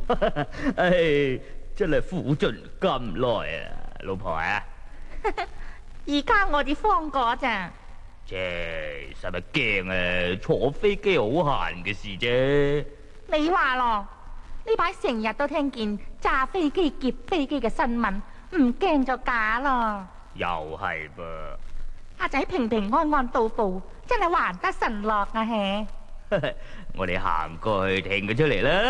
唉，真係苦盡甘來啊，老婆啊！ 而家我哋方過咋？ 切，使乜驚啊？坐飛機好閒嘅事啫。 你話咯，呢排成日都聽見炸飛機、劫飛機嘅新聞，唔驚就假咯。 又係噃， 阿仔平平安安到埗，真係還得神落啊！嘿， 我哋行過去聽佢出嚟啦。